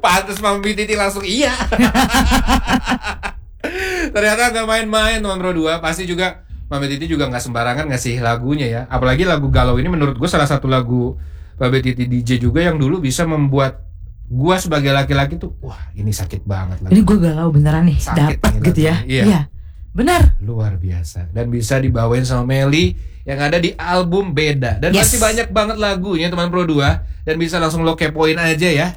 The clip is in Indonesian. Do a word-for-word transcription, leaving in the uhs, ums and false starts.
Pantes Mami Titi langsung iya. Ternyata gak main-main teman Pro dua. Pasti juga Mami Titi juga gak sembarangan ngasih lagunya ya. Apalagi lagu Galau ini menurut gue salah satu lagu Mami Titi D J juga yang dulu bisa membuat gue sebagai laki-laki tuh, wah ini sakit banget lagu. Ini gue galau beneran nih, Sakit dapat nih gitu ya. lagunya. Iya. Iya. Benar. Luar biasa. Dan bisa dibawain sama Melly yang ada di album Beda. Dan Yes. masih banyak banget lagunya teman Pro dua. Dan bisa langsung lo kepoin aja ya